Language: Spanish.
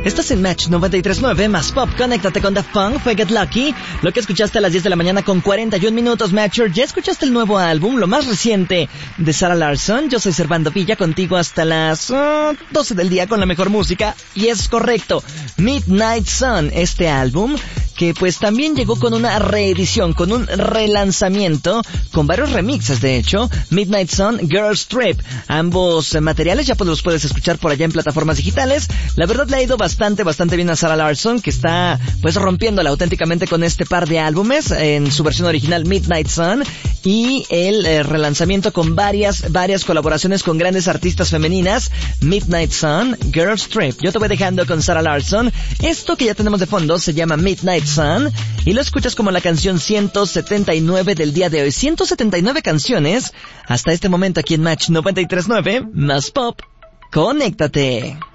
Estás en Match 93.9 más Pop. Conéctate con Daft Punk, fue Get Lucky. Lo que escuchaste a las 10 de la mañana con 41 minutos, Matcher. ¿Ya escuchaste el nuevo álbum, lo más reciente de Sarah Larsson? Yo soy Servando Villa, contigo hasta las 12 del día con la mejor música. Y es correcto, Midnight Sun, este álbum que pues también llegó con una reedición, con un relanzamiento, con varios remixes de hecho. Midnight Sun, Girls Trip, ambos materiales ya pues los puedes escuchar por allá en plataformas digitales. La verdad le ha ido bastante bien a Sarah Larsson, que está pues rompiéndola auténticamente con este par de álbumes, en su versión original Midnight Sun, y el relanzamiento con varias colaboraciones con grandes artistas femeninas, Midnight Sun, Girls Trip. Yo te voy dejando con Sarah Larsson. Esto que ya tenemos de fondo se llama Midnight Sun y lo escuchas como la canción 179 del día de hoy. 179 canciones hasta este momento aquí en Match 93.9 más Pop. Conéctate.